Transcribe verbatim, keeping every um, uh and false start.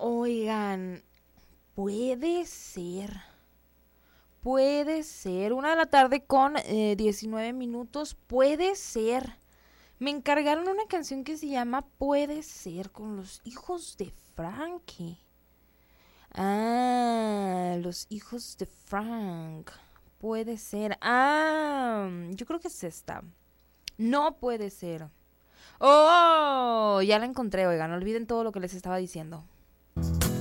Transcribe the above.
Oigan, puede ser. Puede ser. Una de la tarde con eh, diecinueve minutos. Puede ser. Me encargaron una canción que se llama Puede ser con los hijos de Frankie. Ah, los hijos de Frank. Puede ser. Ah, yo creo que es esta. No puede ser. Oh, ya la encontré, oigan. No olviden todo lo que les estaba diciendo.